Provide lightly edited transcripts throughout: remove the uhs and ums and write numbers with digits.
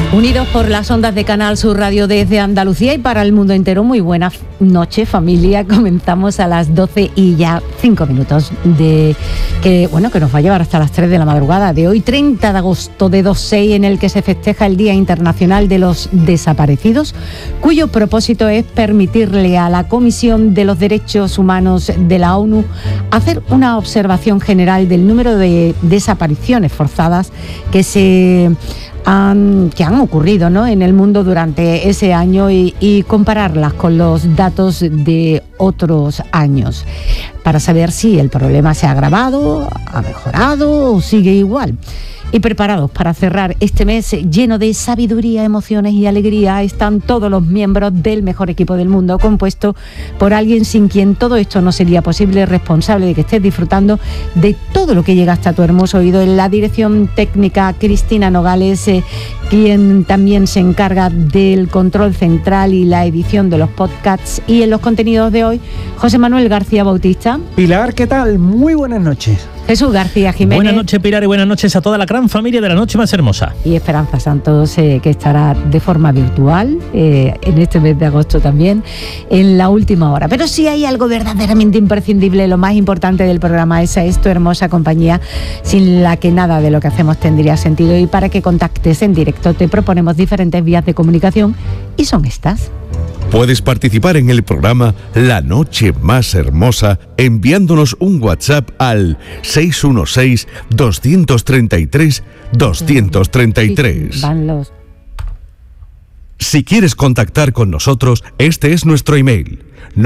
Unidos por las ondas de Canal Sur Radio desde Andalucía y para el mundo entero, muy buenas noches, familia. Comenzamos a las 12 y ya 5 minutos que nos va a llevar hasta las 3 de la madrugada de hoy, 30 de agosto de 26, en el que se festeja el Día Internacional de los Desaparecidos, cuyo propósito es permitirle a la Comisión de los Derechos Humanos de la ONU hacer una observación general del número de desapariciones forzadas que han ocurrido, ¿no?, en el mundo durante ese año y compararlas con los datos de otros años para saber si el problema se ha agravado, ha mejorado o sigue igual. Y preparados para cerrar este mes lleno de sabiduría, emociones y alegría están todos los miembros del mejor equipo del mundo, compuesto por alguien sin quien todo esto no sería posible, responsable de que estés disfrutando de todo lo que llega hasta tu hermoso oído. En la dirección técnica, Cristina Nogales, quien también se encarga del control central y la edición de los podcasts. Y en los contenidos de hoy, José Manuel García Bautista. Pilar, ¿qué tal? Muy buenas noches. Jesús García Jiménez. Buenas noches, Pilar, y buenas noches a toda la gran familia de La Noche Más Hermosa. Y Esperanza Santos, que estará de forma virtual en este mes de agosto también, en la última hora. Pero si hay algo verdaderamente imprescindible, lo más importante del programa, esa es tu hermosa compañía, sin la que nada de lo que hacemos tendría sentido. Y para que contactes en directo, te proponemos diferentes vías de comunicación, y son estas. Puedes participar en el programa La Noche Más Hermosa enviándonos un WhatsApp al 616-233-233. Si quieres contactar con nosotros, este es nuestro email: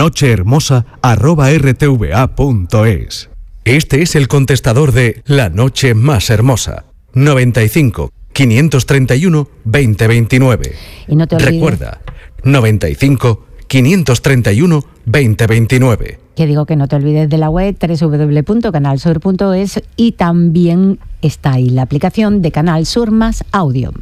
nochehermosa@rtva.es. Este es el contestador de La Noche Más Hermosa: 95 531 2029. Y no te olvides. Recuerda, 95 531 2029. Que digo que no te olvides de la web www.canalsur.es, y también está ahí la aplicación de Canal Sur Más Audio.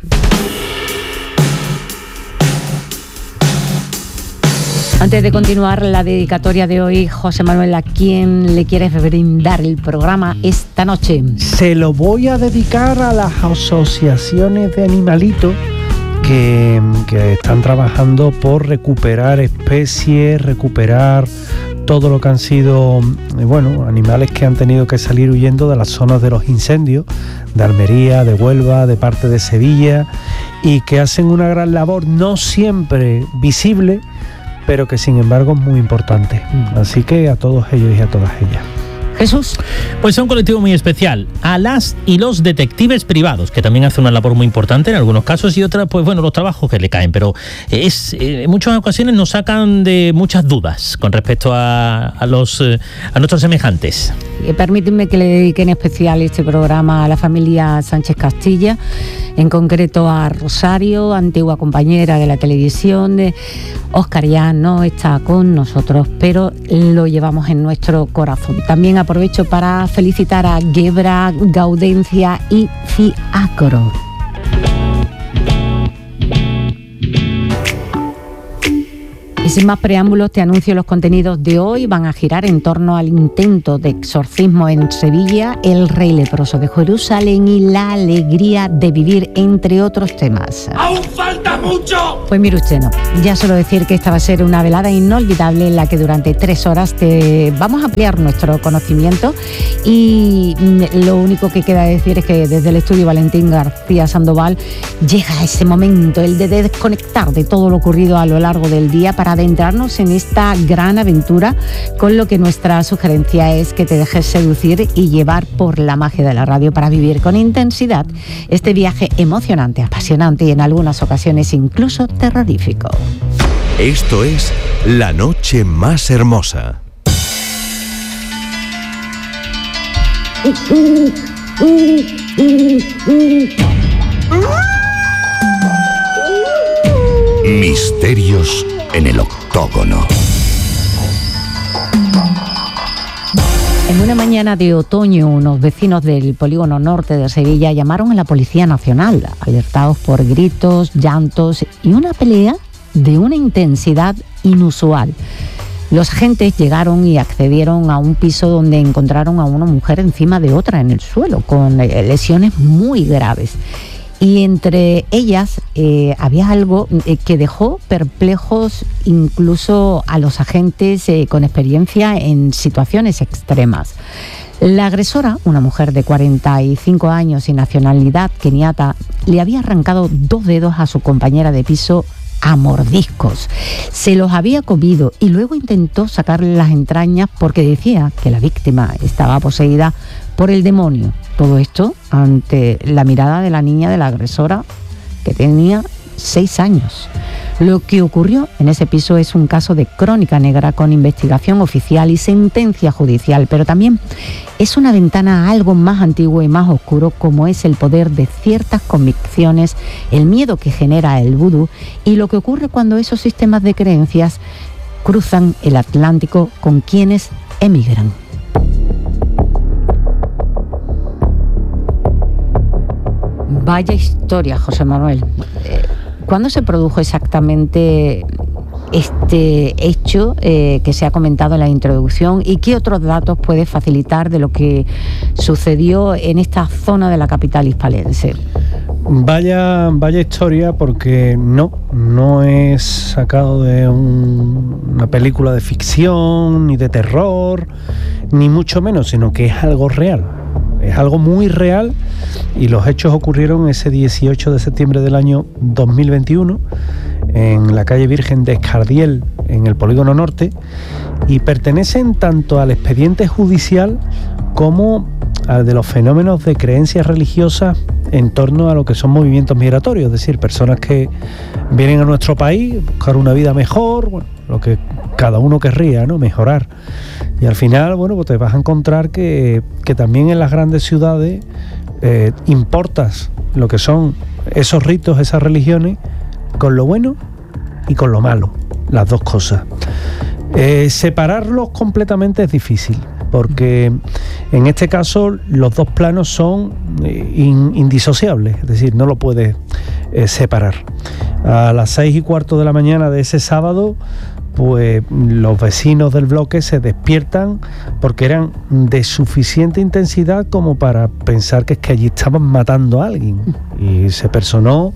Antes de continuar la dedicatoria de hoy, José Manuel, ¿a quién le quieres brindar el programa esta noche? Se lo voy a dedicar a las asociaciones de animalitos que están trabajando por recuperar especies, recuperar todo lo que han sido, animales que han tenido que salir huyendo de las zonas de los incendios, de Almería, de Huelva, de parte de Sevilla, y que hacen una gran labor, no siempre visible, pero que sin embargo es muy importante. Así que a todos ellos y a todas ellas. Jesús. Pues es un colectivo muy especial, a las y los detectives privados, que también hacen una labor muy importante en algunos casos, y otras, los trabajos que le caen, pero en muchas ocasiones nos sacan de muchas dudas con respecto a nuestros semejantes. Permítanme que le dedique en especial este programa a la familia Sánchez Castilla, en concreto a Rosario, antigua compañera de la televisión. Óscar ya no está con nosotros, pero lo llevamos en nuestro corazón. También aprovecho para felicitar a Gebra, Gaudencia y Fiacro. Y sin más preámbulos, te anuncio los contenidos de hoy. Van a girar en torno al intento de exorcismo en Sevilla, el rey leproso de Jerusalén y la alegría de vivir, entre otros temas. ¡Aún falta mucho! Pues mire usted, no. Ya solo decir que esta va a ser una velada inolvidable en la que durante 3 horas te vamos a ampliar nuestro conocimiento, y lo único que queda decir es que desde el estudio Valentín García Sandoval llega ese momento, el de desconectar de todo lo ocurrido a lo largo del día para adentrarnos en esta gran aventura, con lo que nuestra sugerencia es que te dejes seducir y llevar por la magia de la radio para vivir con intensidad este viaje emocionante, apasionante y en algunas ocasiones incluso terrorífico. Esto es La Noche Más Hermosa. Misterios en el octógono. En una mañana de otoño, unos vecinos del polígono norte de Sevilla llamaron a la Policía Nacional, alertados por gritos, llantos y una pelea de una intensidad inusual. Los agentes llegaron y accedieron a un piso donde encontraron a una mujer encima de otra en el suelo, con lesiones muy graves. Y entre ellas había algo que dejó perplejos incluso a los agentes con experiencia en situaciones extremas. La agresora, una mujer de 45 años y nacionalidad keniata, le había arrancado 2 dedos a su compañera de piso a mordiscos. Se los había comido y luego intentó sacarle las entrañas porque decía que la víctima estaba poseída por el demonio. Todo esto ante la mirada de la niña de la agresora, que tenía 6 años. Lo que ocurrió en ese piso es un caso de crónica negra con investigación oficial y sentencia judicial, pero también es una ventana a algo más antiguo y más oscuro, como es el poder de ciertas convicciones, el miedo que genera el vudú y lo que ocurre cuando esos sistemas de creencias cruzan el Atlántico con quienes emigran. Vaya historia, José Manuel. ¿Cuándo se produjo exactamente este hecho que se ha comentado en la introducción y qué otros datos puede facilitar de lo que sucedió en esta zona de la capital hispalense? Vaya historia, porque no es sacado de una película de ficción ni de terror, ni mucho menos, sino que es algo real. Es algo muy real y los hechos ocurrieron ese 18 de septiembre del año 2021 en la calle Virgen de Escardiel, en el Polígono Norte, y pertenecen tanto al expediente judicial como al de los fenómenos de creencias religiosas en torno a lo que son movimientos migratorios, es decir, personas que vienen a nuestro país, buscar una vida mejor, bueno, lo que cada uno querría, ¿no? Mejorar. Y al final, bueno, pues te vas a encontrar que también en las grandes ciudades importas lo que son esos ritos, esas religiones, con lo bueno y con lo malo, las dos cosas. Separarlos completamente es difícil, porque en este caso los dos planos son indisociables, es decir, no lo puedes separar. A las 6:15 de la mañana de ese sábado, pues los vecinos del bloque se despiertan porque eran de suficiente intensidad como para pensar que es que allí estaban matando a alguien, y se personó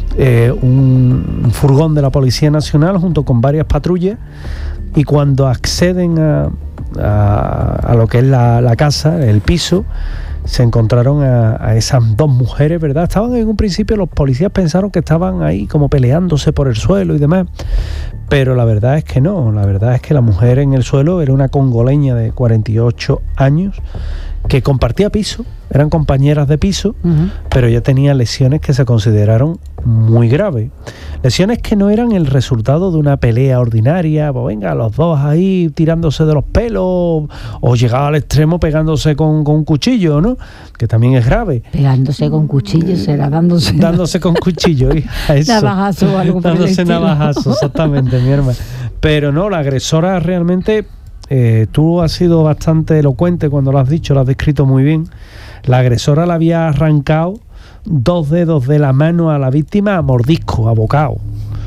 un furgón de la Policía Nacional junto con varias patrullas, y cuando acceden a lo que es la casa, el piso, se encontraron a esas 2 mujeres, ¿verdad? Estaban en un principio, los policías pensaron que estaban ahí como peleándose por el suelo y demás, pero la verdad es que no, la verdad es que la mujer en el suelo era una congoleña de 48 años que compartía piso, eran compañeras de piso, pero ya tenía lesiones que se consideraron muy graves. Lesiones que no eran el resultado de una pelea ordinaria, pues venga, los dos ahí tirándose de los pelos, o llegaba al extremo pegándose con un cuchillo, ¿no? Que también es grave. Pegándose con cuchillo, será dándose con cuchillo, hija, eso. Navajazo o algo por el dándose estilo. navajazo, exactamente, mi hermana. Pero no, la agresora realmente... tú has sido bastante elocuente cuando lo has dicho, lo has descrito muy bien. La agresora le había arrancado 2 dedos de la mano a la víctima a mordisco, a bocado.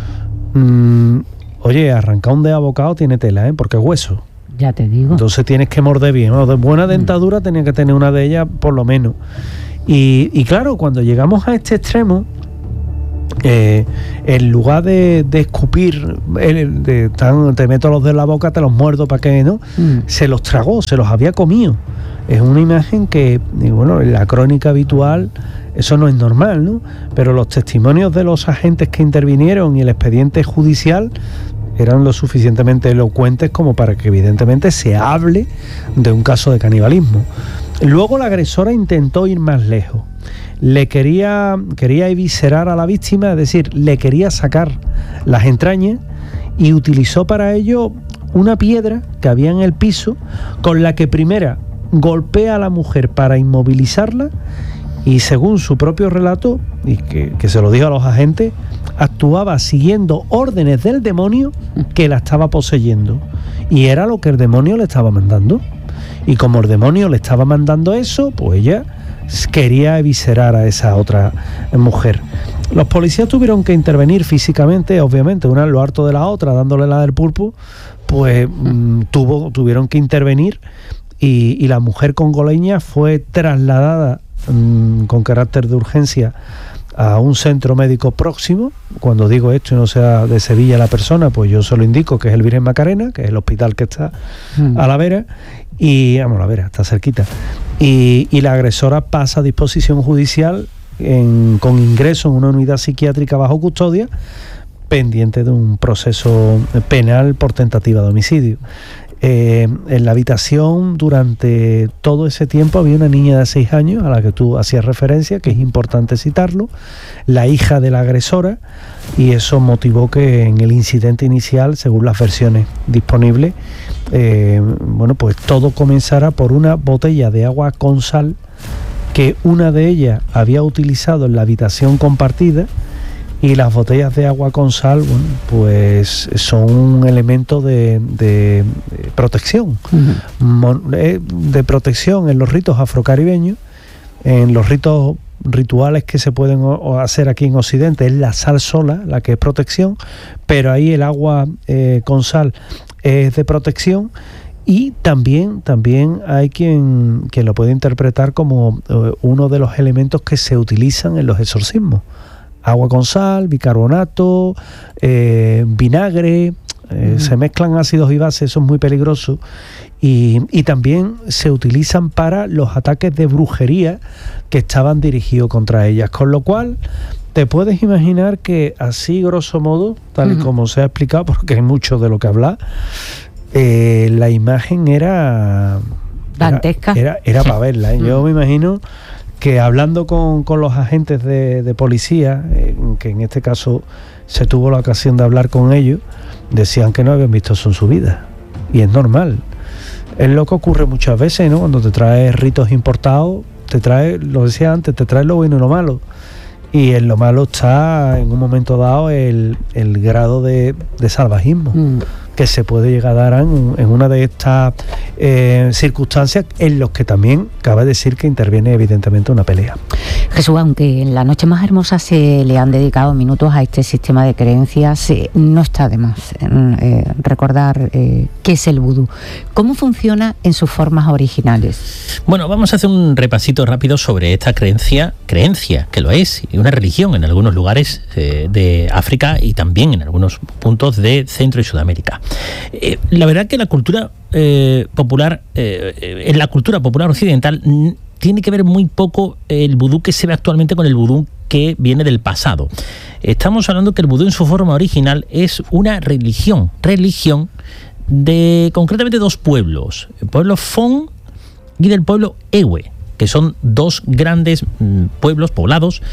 Oye, arrancar un dedo a bocado tiene tela, porque es hueso. Ya te digo. Entonces tienes que morder bien. De buena dentadura tenía que tener una de ellas por lo menos. Y claro, cuando llegamos a este extremo, en lugar de escupir, te meto los dedos en la boca, te los muerdo para que no, se los tragó, se los había comido. Es una imagen que, bueno, en la crónica habitual eso no es normal, ¿no? Pero los testimonios de los agentes que intervinieron y el expediente judicial eran lo suficientemente elocuentes como para que evidentemente se hable de un caso de canibalismo. Luego la agresora intentó ir más lejos. Le quería eviscerar a la víctima, es decir, le quería sacar las entrañas, y utilizó para ello una piedra que había en el piso, con la que primera golpea a la mujer para inmovilizarla, y según su propio relato, y que se lo dijo a los agentes, actuaba siguiendo órdenes del demonio que la estaba poseyendo, y era lo que el demonio le estaba mandando. Y como el demonio le estaba mandando eso, pues ella quería eviscerar a esa otra mujer. Los policías tuvieron que intervenir físicamente, obviamente, una en lo harto de la otra, dándole la del pulpo, pues tuvieron que intervenir, y la mujer congoleña fue trasladada con carácter de urgencia a un centro médico próximo. Cuando digo esto y no sea de Sevilla la persona, pues yo solo indico que es el Virgen Macarena, que es el hospital que está a la vera, y vamos, a la vera, está cerquita, y la agresora pasa a disposición judicial con ingreso en una unidad psiquiátrica bajo custodia, pendiente de un proceso penal por tentativa de homicidio. En la habitación durante todo ese tiempo había una niña de 6 años a la que tú hacías referencia, que es importante citarlo, la hija de la agresora, y eso motivó que en el incidente inicial, según las versiones disponibles, pues todo comenzara por una botella de agua con sal que una de ellas había utilizado en la habitación compartida. Y las botellas de agua con sal, pues son un elemento de protección, de protección en los ritos afrocaribeños, en los rituales que se pueden hacer aquí en Occidente. Es la sal sola la que es protección, pero ahí el agua con sal es de protección. Y también hay quien lo puede interpretar como uno de los elementos que se utilizan en los exorcismos. Agua con sal, bicarbonato, vinagre, se mezclan ácidos y bases, eso es muy peligroso, y también se utilizan para los ataques de brujería que estaban dirigidos contra ellas, con lo cual te puedes imaginar que así grosso modo, tal y como se ha explicado, porque hay mucho de lo que hablar, la imagen era dantesca. Era para verla, ¿eh? Yo me imagino que hablando con los agentes de policía, que en este caso se tuvo la ocasión de hablar con ellos, decían que no habían visto eso en su vida. Y es normal. Es lo que ocurre muchas veces, ¿no? Cuando te traes ritos importados, lo decía antes, te traes lo bueno y lo malo. Y en lo malo está, en un momento dado, el grado de salvajismo que se puede llegar a dar en una de estas circunstancias, en los que también cabe decir que interviene evidentemente una pelea. Jesús, aunque en La Noche Más Hermosa se le han dedicado minutos a este sistema de creencias, no está de más recordar qué es el vudú. ¿Cómo funciona en sus formas originales? Bueno, vamos a hacer un repasito rápido sobre esta creencia que lo es, y una religión en algunos lugares de África y también en algunos puntos de Centro y Sudamérica. La verdad que la cultura popular, en la cultura popular occidental, tiene que ver muy poco el vudú que se ve actualmente con el vudú que viene del pasado. Estamos hablando que el vudú en su forma original es una religión de concretamente 2 pueblos, el pueblo Fon y del pueblo Ewe, que son 2 grandes pueblos poblados,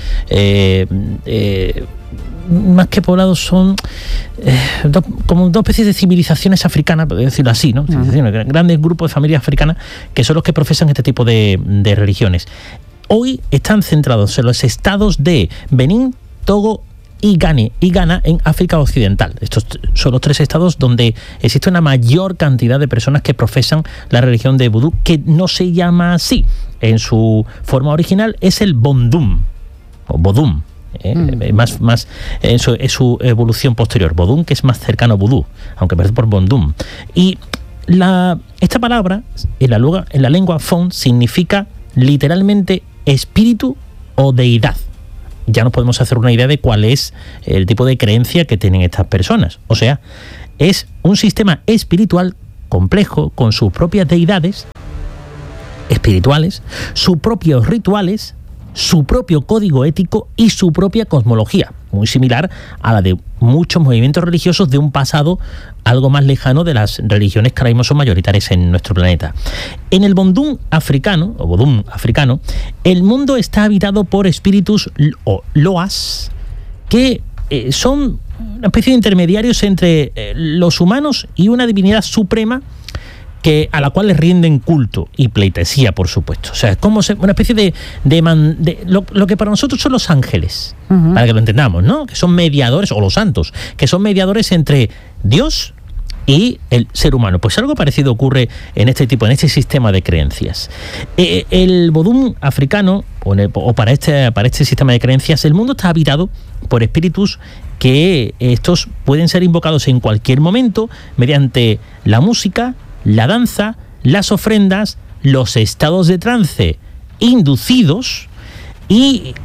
más que poblados son como 2 especies de civilizaciones africanas, por decirlo así, ¿no? Grandes grupos de familias africanas que son los que profesan este tipo de religiones. Hoy están centrados en los estados de Benín, Togo y Ghana en África Occidental. Estos son los 3 estados donde existe una mayor cantidad de personas que profesan la religión de vudú, que no se llama así. En su forma original es el Bondum o Bodum. Más es su evolución posterior. Bodum, que es más cercano a vudú, aunque empezó por Bondum. Y esta palabra en la lengua Fon significa literalmente espíritu o deidad. Ya nos podemos hacer una idea de cuál es el tipo de creencia que tienen estas personas. O sea, es un sistema espiritual complejo con sus propias deidades espirituales, sus propios rituales, su propio código ético y su propia cosmología, muy similar a la de muchos movimientos religiosos de un pasado algo más lejano de las religiones que ahora mismo son mayoritarias en nuestro planeta. En el Bondum africano, o Bodum africano, el mundo está habitado por espíritus o loas, que son una especie de intermediarios entre los humanos y una divinidad suprema a la cual les rinden culto y pleitesía, por supuesto. O sea, es como una especie de lo que para nosotros son los ángeles, para que lo entendamos, ¿no? Que son mediadores, o los santos, que son mediadores entre Dios y el ser humano. Pues algo parecido ocurre en este sistema de creencias. El Bodum africano, o para este sistema de creencias, el mundo está habitado por espíritus que estos pueden ser invocados en cualquier momento mediante la música, la danza, las ofrendas, los estados de trance inducidos y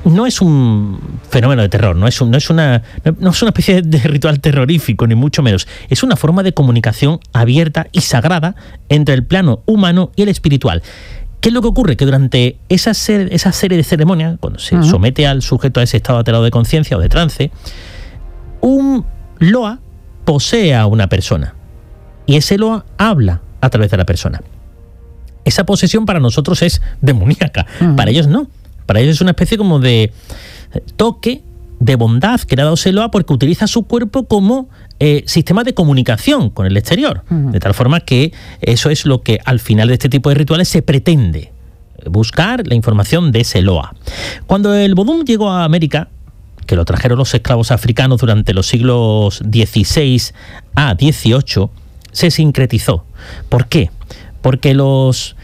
no es un fenómeno de terror, no es una especie de ritual terrorífico, ni mucho menos. Es una forma de comunicación abierta y sagrada entre el plano humano y el espiritual. ¿Qué es lo que ocurre? Que durante esa serie de ceremonias, cuando se somete al sujeto a ese estado alterado de conciencia o de trance, un loa posee a una persona y ese loa habla a través de la persona. Esa posesión para nosotros es demoníaca, para ellos no. Para ellos es una especie como de toque de bondad que le ha dado ese loa porque utiliza su cuerpo como sistema de comunicación con el exterior. De tal forma que eso es lo que al final de este tipo de rituales se pretende, buscar la información de ese loa. Cuando el vodú llegó a América, que lo trajeron los esclavos africanos durante los siglos XVI a XVIII, se sincretizó. ¿Por qué? Porque los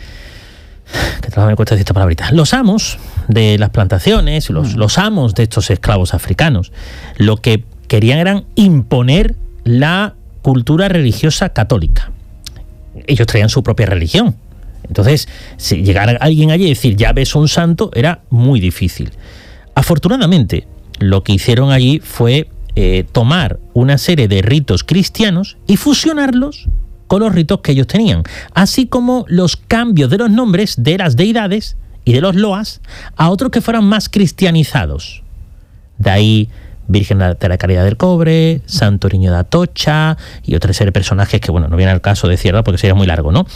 amos de las plantaciones, los amos de estos esclavos africanos, lo que querían eran imponer la cultura religiosa católica. Ellos traían su propia religión. Entonces, si llegara alguien allí y decir, ya ves un santo, era muy difícil. Afortunadamente, lo que hicieron allí fue tomar una serie de ritos cristianos y fusionarlos con los ritos que ellos tenían, así como los cambios de los nombres de las deidades y de los loas a otros que fueran más cristianizados. De ahí Virgen de la Caridad del Cobre, Santo Niño de Atocha y otra serie de personajes que, bueno, no viene al caso de decirlo porque sería muy largo, ¿no?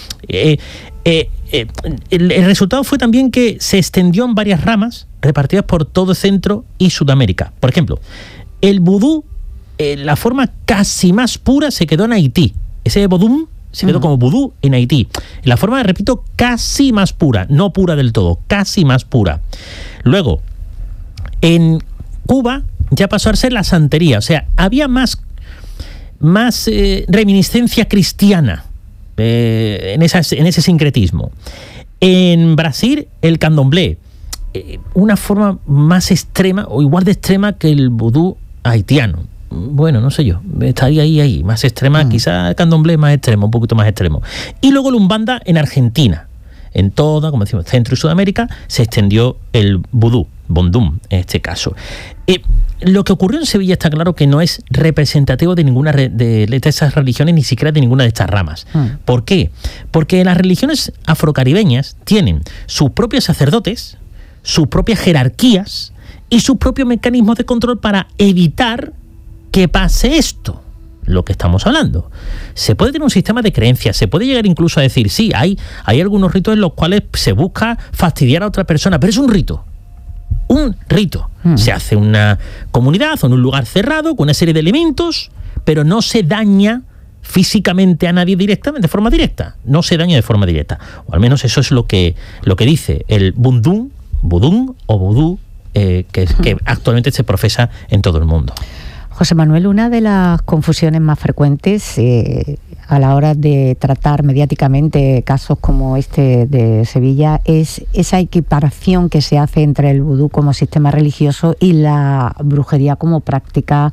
El resultado fue también que se extendió en varias ramas repartidas por todo Centro y Sudamérica. Por ejemplo, el vudú, la forma casi más pura se quedó en Haití. Ese vodú se quedó como vudú en Haití. La forma, repito, casi más pura, no pura del todo, casi más pura. Luego, en Cuba ya pasó a ser la santería, o sea, había más reminiscencia cristiana en ese sincretismo. En Brasil, el candomblé, una forma más extrema o igual de extrema que el vudú haitiano. Bueno, no sé yo, estaría ahí, más extrema, quizá el candomblé más extremo, un poquito más extremo. Y luego el umbanda en Argentina. En toda, como decimos, Centro y Sudamérica, se extendió el vudú, bondum en este caso. Lo que ocurrió en Sevilla está claro que no es representativo de ninguna de esas religiones, ni siquiera de ninguna de estas ramas. ¿Por qué? Porque las religiones afrocaribeñas tienen sus propios sacerdotes, sus propias jerarquías y sus propios mecanismos de control para evitar que pase esto, lo que estamos hablando. Se puede tener un sistema de creencias, se puede llegar incluso a decir, sí, hay algunos ritos en los cuales se busca fastidiar a otra persona, pero es un rito. Un rito. Se hace una comunidad o en un lugar cerrado con una serie de elementos, pero no se daña físicamente a nadie directamente, de forma directa. No se daña de forma directa. O al menos eso es lo que dice el vudú o vudú que actualmente se profesa en todo el mundo. José Manuel, una de las confusiones más frecuentes a la hora de tratar mediáticamente casos como este de Sevilla es esa equiparación que se hace entre el vudú como sistema religioso y la brujería como práctica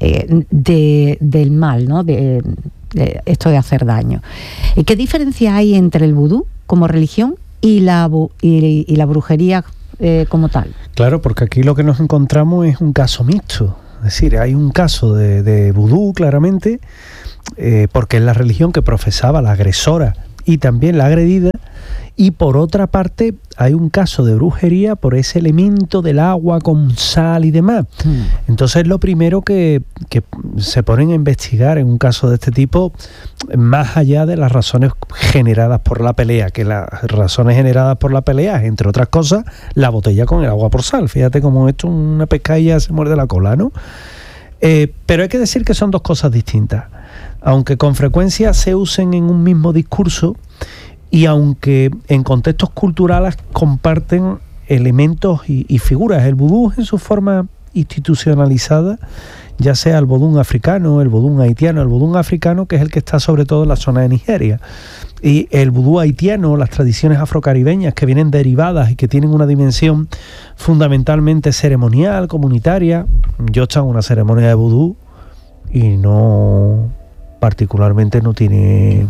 del mal, ¿no? De esto de hacer daño. ¿Qué diferencia hay entre el vudú como religión y la brujería como tal? Claro, porque aquí lo que nos encontramos es un caso mixto. Es decir, hay un caso de vudú, claramente, porque es la religión que profesaba la agresora y también la agredida, y por otra parte hay un caso de brujería por ese elemento del agua con sal y demás. Entonces lo primero que se ponen a investigar en un caso de este tipo, más allá de las razones generadas por la pelea, que las razones generadas por la pelea es, entre otras cosas, la botella con el agua por sal. Fíjate cómo esto, una pescadilla se muerde la cola, ¿no? Pero hay que decir que son dos cosas distintas. Aunque con frecuencia se usen en un mismo discurso, y aunque en contextos culturales comparten elementos y figuras, el vudú en su forma institucionalizada, ya sea el vodú africano, el vodú haitiano, el vodú africano, que es el que está sobre todo en la zona de Nigeria, y el vudú haitiano, las tradiciones afrocaribeñas que vienen derivadas y que tienen una dimensión fundamentalmente ceremonial, comunitaria. Yo he estado en una ceremonia de vudú y particularmente no tiene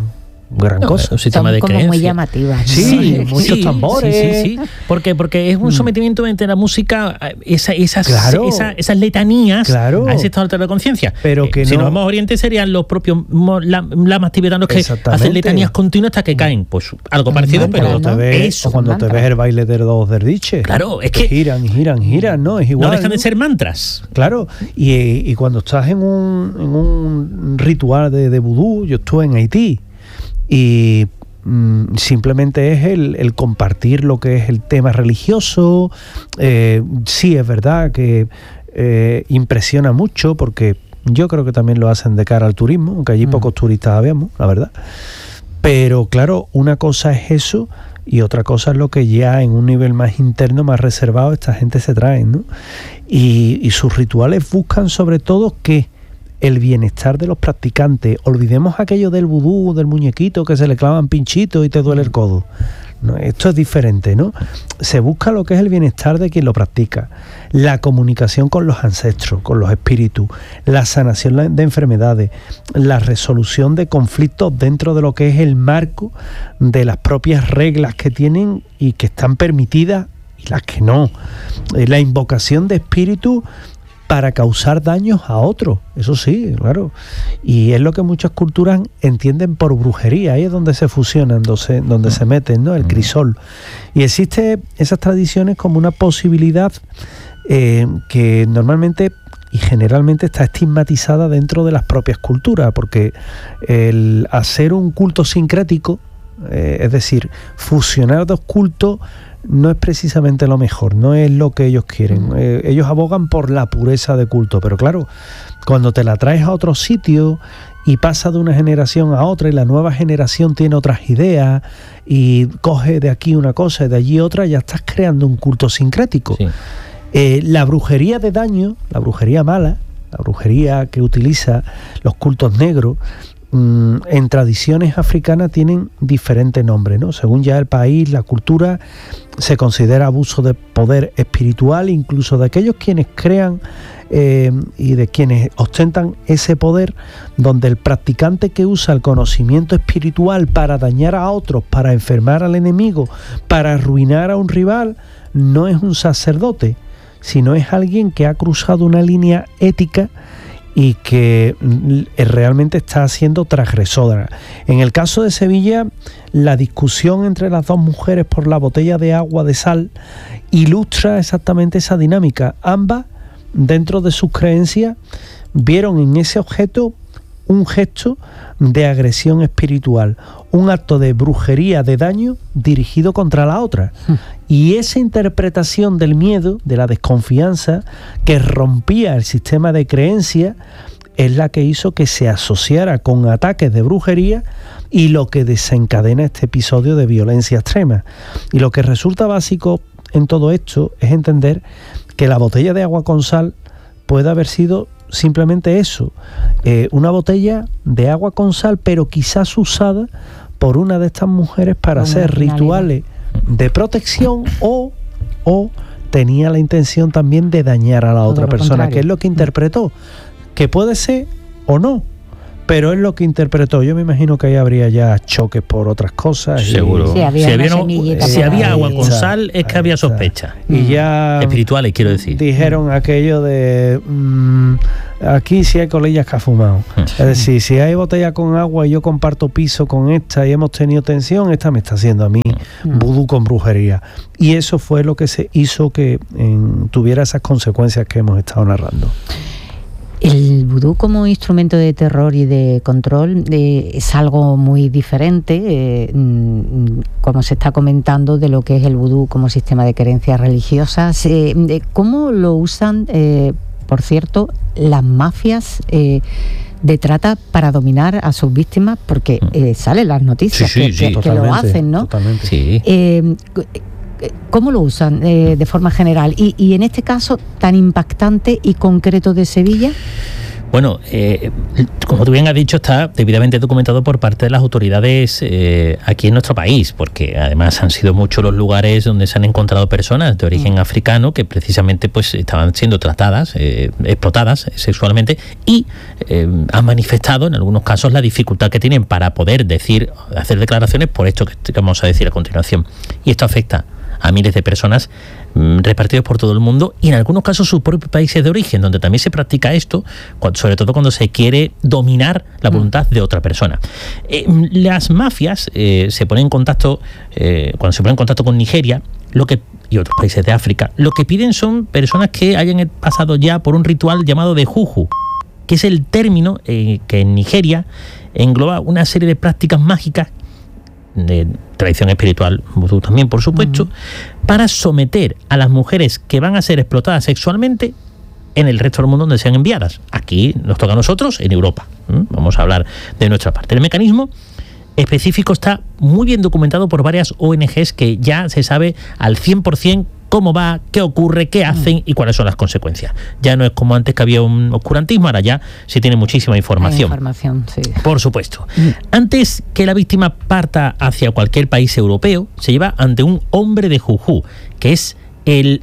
gran cosa. Un sistema de como creencia. muy llamativas. Sí, muchos tambores. Sí. Porque es un sometimiento entre la música, esas letanías Claro. a ese estado de conciencia. Pero que si no- nos vamos a Oriente serían los propios lamas tibetanos que Exactamente. hacen letanías continuas hasta que caen. Pues algo parecido, mantra, pero Cuando te ves, eso. o cuando te mantra. ves el baile de los derviches. Claro, es que que giran, ¿no? Es igual. no dejan de ¿no? ser mantras. Claro, y cuando estás en un ritual de vudú, yo estuve en Haití y simplemente es el compartir lo que es el tema religioso. Sí, es verdad que impresiona mucho porque yo creo que también lo hacen de cara al turismo, aunque allí pocos turistas habíamos, la verdad. Pero claro, una cosa es eso y otra cosa es lo que ya en un nivel más interno, más reservado, esta gente se trae, ¿no? Y sus rituales buscan sobre todo que el bienestar de los practicantes. Olvidemos aquello del vudú, del muñequito que se le clavan pinchitos y te duele el codo. No, esto es diferente, ¿no? Se busca lo que es el bienestar de quien lo practica, la comunicación con los ancestros, con los espíritus, la sanación de enfermedades, la resolución de conflictos dentro de lo que es el marco de las propias reglas que tienen y que están permitidas y las que no, la invocación de espíritus para causar daños a otros, eso sí, claro. Y es lo que muchas culturas entienden por brujería, ahí es donde se fusionan, donde se meten, ¿no? El crisol. Y existe esas tradiciones como una posibilidad que normalmente y generalmente está estigmatizada dentro de las propias culturas, porque el hacer un culto sincrético, es decir, fusionar dos cultos, no es precisamente lo mejor, no es lo que ellos quieren. Ellos abogan por la pureza de culto, pero claro, cuando te la traes a otro sitio y pasa de una generación a otra y la nueva generación tiene otras ideas y coge de aquí una cosa y de allí otra, ya estás creando un culto sincrético. Sí. La brujería de daño, la brujería mala, la brujería que utiliza los cultos negros, en tradiciones africanas tienen diferentes nombres, ¿no? Según ya el país, la cultura, se considera abuso de poder espiritual, incluso de aquellos quienes crean y de quienes ostentan ese poder, donde el practicante que usa el conocimiento espiritual para dañar a otros, para enfermar al enemigo, para arruinar a un rival, no es un sacerdote, sino es alguien que ha cruzado una línea ética y que realmente está siendo transgresora. En el caso de Sevilla, la discusión entre las dos mujeres por la botella de agua de sal ilustra exactamente esa dinámica. Ambas, dentro de sus creencias, vieron en ese objeto un gesto de agresión espiritual, un acto de brujería, de daño dirigido contra la otra. Y esa interpretación del miedo, de la desconfianza, que rompía el sistema de creencia, es la que hizo que se asociara con ataques de brujería y lo que desencadena este episodio de violencia extrema. Y lo que resulta básico en todo esto es entender que la botella de agua con sal puede haber sido simplemente eso, una botella de agua con sal, pero quizás usada por una de estas mujeres para hacer rituales de protección o tenía la intención también de dañar a la otra persona, contrario, que es lo que interpretó, que puede ser o no, pero es lo que interpretó. Yo me imagino que ahí habría ya choques por otras cosas. Seguro. Sí, si había agua con sal, es que había sospecha. Y ya espirituales, quiero decir. Dijeron aquello de aquí sí hay colillas que ha fumado. Es decir, si hay botella con agua y yo comparto piso con esta y hemos tenido tensión, esta me está haciendo a mí vudú con brujería. Y eso fue lo que se hizo que tuviera esas consecuencias que hemos estado narrando. El vudú como instrumento de terror y de control es algo muy diferente, como se está comentando, de lo que es el vudú como sistema de creencias religiosas. ¿Cómo lo usan, por cierto, las mafias de trata para dominar a sus víctimas? Porque salen las noticias que lo hacen, ¿no? Totalmente. Sí. ¿Cómo lo usan de forma general? Y en este caso tan impactante y concreto de Sevilla. Bueno, como tú bien has dicho, está debidamente documentado por parte de las autoridades aquí en nuestro país, porque además han sido muchos los lugares donde se han encontrado personas de origen africano que precisamente pues estaban siendo tratadas, explotadas sexualmente, y han manifestado en algunos casos la dificultad que tienen para poder hacer declaraciones por esto que vamos a decir a continuación. Y esto afecta a miles de personas repartidos por todo el mundo, y en algunos casos sus propios países de origen, donde también se practica esto, sobre todo cuando se quiere dominar la voluntad de otra persona. Las mafias se ponen en contacto, cuando se ponen en contacto con Nigeria y otros países de África, lo que piden son personas que hayan pasado ya por un ritual llamado de juju, que es el término que en Nigeria engloba una serie de prácticas mágicas de tradición espiritual vudú también, por supuesto, para someter a las mujeres que van a ser explotadas sexualmente en el resto del mundo donde sean enviadas. Aquí nos toca a nosotros, en Europa. Vamos a hablar de nuestra parte. El mecanismo específico está muy bien documentado por varias ONGs que ya se sabe al 100% cómo va, qué ocurre, qué hacen y cuáles son las consecuencias. Ya no es como antes, que había un oscurantismo, ahora ya se tiene muchísima información. Sí. Por supuesto. Antes que la víctima parta hacia cualquier país europeo, se lleva ante un hombre de juju, que es el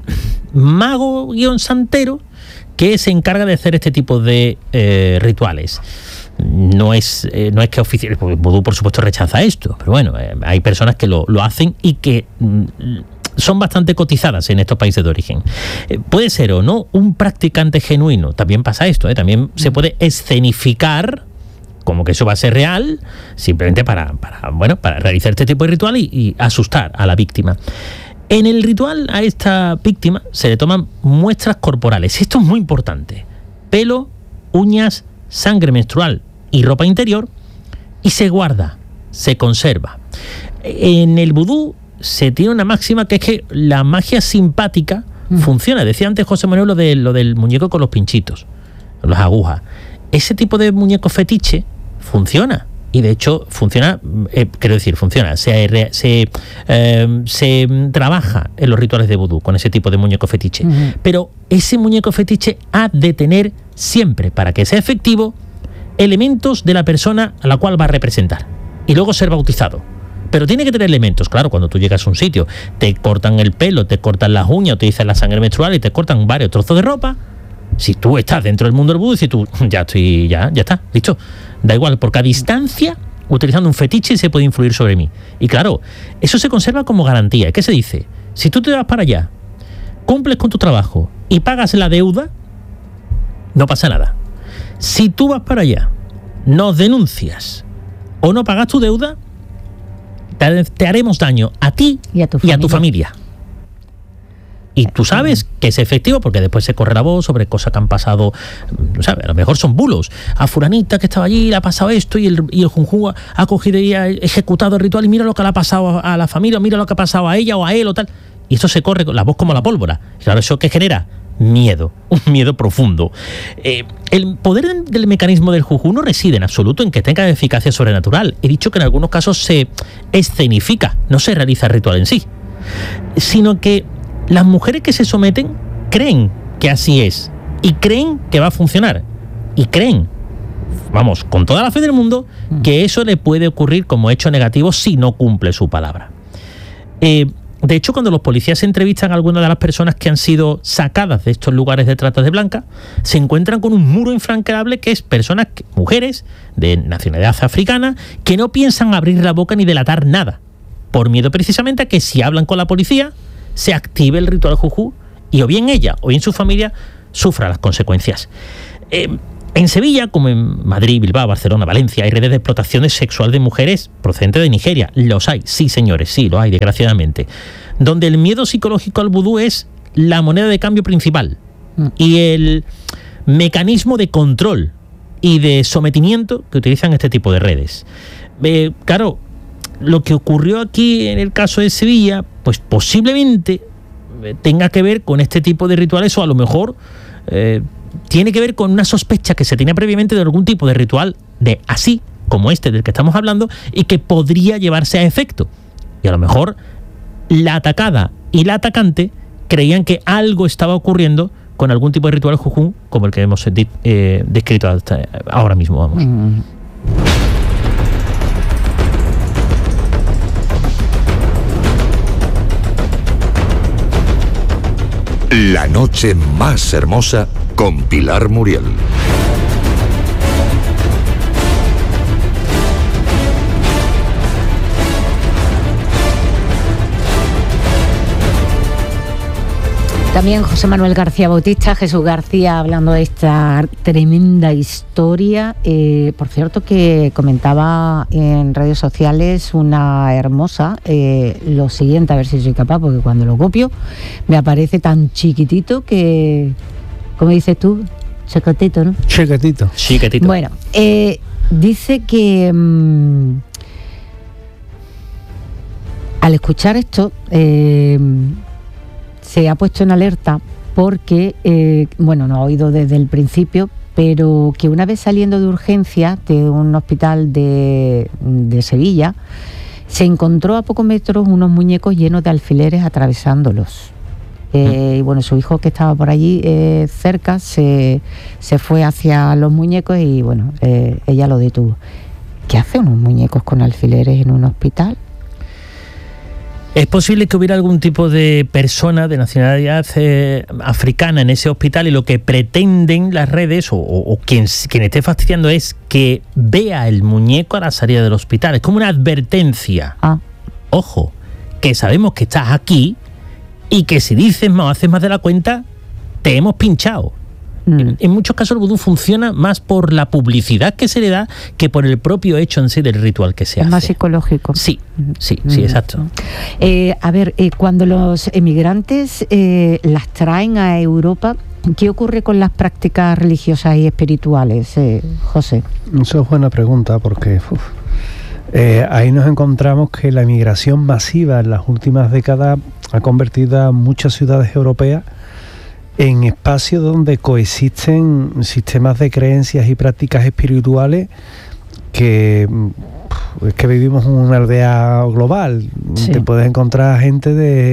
mago-santero que se encarga de hacer este tipo de rituales. No es que oficialmente, porque vudú por supuesto rechaza esto, pero bueno, hay personas que lo hacen y que son bastante cotizadas en estos países de origen. Puede ser o no un practicante genuino, también pasa esto, también se puede escenificar como que eso va a ser real, simplemente para realizar este tipo de ritual y asustar a la víctima. En el ritual a esta víctima se le toman muestras corporales. Esto es muy importante: pelo, uñas, sangre menstrual y ropa interior, y se guarda, se conserva. En el vudú se tiene una máxima que es que la magia simpática funciona. Decía antes José Manuel lo del muñeco con los pinchitos, las agujas. Ese tipo de muñeco fetiche funciona. Y de hecho funciona, funciona. Se trabaja en los rituales de vudú con ese tipo de muñeco fetiche. Pero ese muñeco fetiche ha de tener siempre, para que sea efectivo, elementos de la persona a la cual va a representar. Y luego ser bautizado. Pero tiene que tener elementos. Claro, cuando tú llegas a un sitio, te cortan el pelo, te cortan las uñas, utilizan la sangre menstrual y te cortan varios trozos de ropa. Si tú estás dentro del mundo del vudú, dices tú, ya está, listo. Da igual, porque a distancia, utilizando un fetiche, se puede influir sobre mí. Y claro, eso se conserva como garantía. ¿Qué se dice? Si tú te vas para allá, cumples con tu trabajo y pagas la deuda, no pasa nada. Si tú vas para allá, nos denuncias o no pagas tu deuda, te haremos daño a ti y a tu familia. Y tú sabes que es efectivo, porque después se corre la voz sobre cosas que han pasado, ¿sabes? A lo mejor son bulos. A fulanita que estaba allí le ha pasado esto y el junju ha cogido y ha ejecutado el ritual y mira lo que le ha pasado a la familia, mira lo que ha pasado a ella o a él o tal. Y eso se corre la voz como la pólvora. Claro, ¿eso qué genera? Miedo, un miedo profundo. El poder del mecanismo del juju no reside en absoluto en que tenga eficacia sobrenatural. He dicho que en algunos casos se escenifica, no se realiza el ritual en sí, sino que las mujeres que se someten creen que así es y creen que va a funcionar y creen, vamos, con toda la fe del mundo, que eso le puede ocurrir como hecho negativo si no cumple su palabra. De hecho, cuando los policías entrevistan a algunas de las personas que han sido sacadas de estos lugares de trata de blancas, se encuentran con un muro infranqueable que es personas, mujeres de nacionalidad africana, que no piensan abrir la boca ni delatar nada, por miedo precisamente a que si hablan con la policía se active el ritual juju y o bien ella o bien su familia sufra las consecuencias. En Sevilla, como en Madrid, Bilbao, Barcelona, Valencia, hay redes de explotación sexual de mujeres procedentes de Nigeria. Los hay, sí señores, sí, lo hay, desgraciadamente. Donde el miedo psicológico al vudú es la moneda de cambio principal y el mecanismo de control y de sometimiento que utilizan este tipo de redes. Claro, lo que ocurrió aquí en el caso de Sevilla, pues posiblemente tenga que ver con este tipo de rituales, o a lo mejor tiene que ver con una sospecha que se tenía previamente de algún tipo de ritual de así, como este del que estamos hablando, y que podría llevarse a efecto. Y a lo mejor la atacada y la atacante creían que algo estaba ocurriendo con algún tipo de ritual jujún, como el que hemos descrito hasta ahora mismo, vamos. La noche más hermosa con Pilar Muriel. También José Manuel García Bautista, Jesús García, hablando de esta tremenda historia. Por cierto, que comentaba en redes sociales una hermosa, lo siguiente, a ver si soy capaz, porque cuando lo copio me aparece tan chiquitito que, ¿cómo dices tú? Chiquitito, ¿no? Chiquitito. Chiquitito. Bueno, dice que al escuchar esto, se ha puesto en alerta porque, no ha oído desde el principio, pero que una vez saliendo de urgencia de un hospital de Sevilla, se encontró a pocos metros unos muñecos llenos de alfileres atravesándolos. Y bueno, su hijo, que estaba por allí cerca, se fue hacia los muñecos y bueno, ella lo detuvo. ¿Qué hacen unos muñecos con alfileres en un hospital? ¿Es posible que hubiera algún tipo de persona de nacionalidad africana en ese hospital y lo que pretenden las redes o quien esté fastidiando es que vea el muñeco a la salida del hospital? Es como una advertencia. Ojo, que sabemos que estás aquí y que si dices más o haces más de la cuenta, te hemos pinchado. En muchos casos el vudú funciona más por la publicidad que se le da que por el propio hecho en sí del ritual que se hace. Es más psicológico. Sí, exacto. Cuando los emigrantes las traen a Europa, ¿qué ocurre con las prácticas religiosas y espirituales, José? Eso es buena pregunta, porque ahí nos encontramos que la emigración masiva en las últimas décadas ha convertido a muchas ciudades europeas en espacios donde coexisten sistemas de creencias y prácticas espirituales que es que vivimos en una aldea global. Sí. Te puedes encontrar gente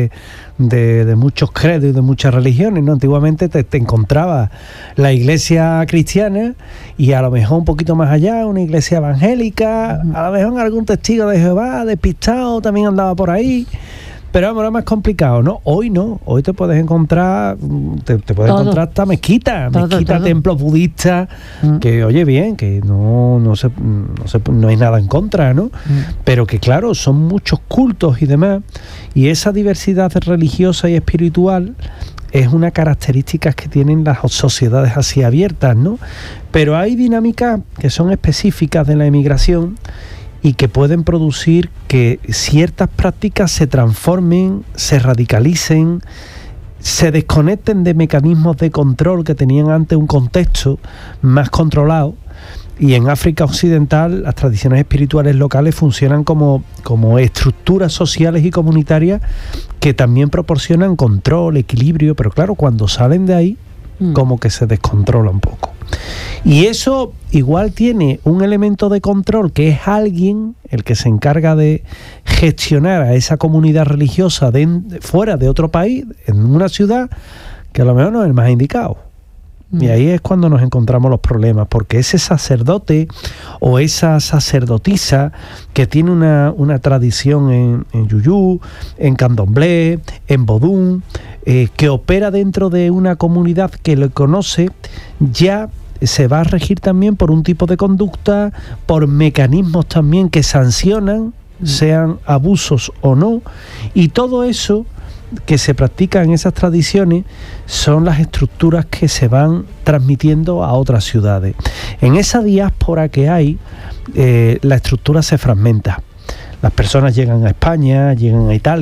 de muchos credos y de muchas religiones, ¿no? Antiguamente te encontrabas la iglesia cristiana y a lo mejor un poquito más allá una iglesia evangélica, a lo mejor algún testigo de Jehová despistado también andaba por ahí. Pero vamos, era más complicado, ¿no? Hoy no, hoy te puedes encontrar, encontrar hasta mezquitas, templos budistas, que oye bien, que no hay nada en contra, ¿no? Pero que claro, son muchos cultos y demás, y esa diversidad religiosa y espiritual es una característica que tienen las sociedades así abiertas, ¿no? Pero hay dinámicas que son específicas de la emigración y que pueden producir que ciertas prácticas se transformen, se radicalicen, se desconecten de mecanismos de control que tenían antes un contexto más controlado. Y en África Occidental las tradiciones espirituales locales funcionan como estructuras sociales y comunitarias que también proporcionan control, equilibrio, pero claro, cuando salen de ahí, como que se descontrola un poco. Y eso igual tiene un elemento de control, que es alguien el que se encarga de gestionar a esa comunidad religiosa fuera de otro país, en una ciudad, que a lo mejor no es el más indicado. Y ahí es cuando nos encontramos los problemas, porque ese sacerdote o esa sacerdotisa que tiene una tradición en Yuyú, en Candomblé, en Vodún, que opera dentro de una comunidad que lo conoce, ya se va a regir también por un tipo de conducta, por mecanismos también que sancionan, sean abusos o no, y todo eso que se practica en esas tradiciones son las estructuras que se van transmitiendo a otras ciudades. En esa diáspora que hay, la estructura se fragmenta. Las personas llegan a España, llegan a Italia,